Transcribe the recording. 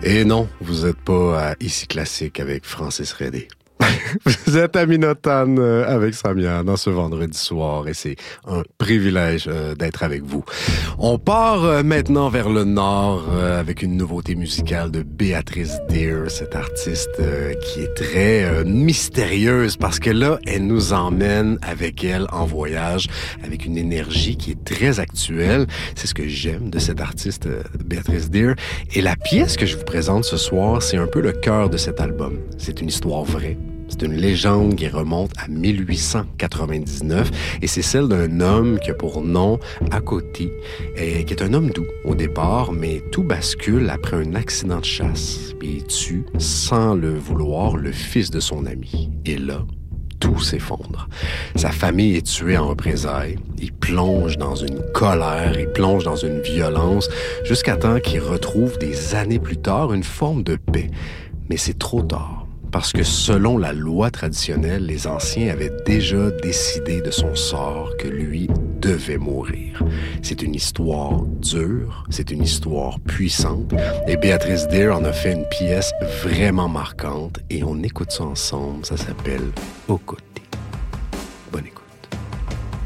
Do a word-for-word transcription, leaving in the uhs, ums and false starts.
Et non, vous n'êtes pas à Ici Classique avec Francis Redé. Vous êtes à Minotagne avec Samia dans ce vendredi soir et c'est un privilège euh, d'être avec vous. On part euh, maintenant vers le nord euh, avec une nouveauté musicale de Béatrice Deer, cette artiste euh, qui est très euh, mystérieuse parce que là, elle nous emmène avec elle en voyage avec une énergie qui est très actuelle. C'est ce que j'aime de cette artiste euh, Béatrice Deer. Et la pièce que je vous présente ce soir, c'est un peu le cœur de cet album. C'est une histoire vraie. C'est une légende qui remonte à mille huit cent quatre-vingt-dix-neuf et c'est celle d'un homme qui a pour nom Akoti, et qui est un homme doux au départ, mais tout bascule après un accident de chasse. Puis il tue, sans le vouloir, le fils de son ami. Et là, tout s'effondre. Sa famille est tuée en représailles. Il plonge dans une colère, il plonge dans une violence, jusqu'à temps qu'il retrouve des années plus tard une forme de paix. Mais c'est trop tard. Parce que selon la loi traditionnelle, les anciens avaient déjà décidé de son sort, que lui devait mourir. C'est une histoire dure, c'est une histoire puissante, et Béatrice Deer en a fait une pièce vraiment marquante, et on écoute ça ensemble, ça s'appelle « Au côté ».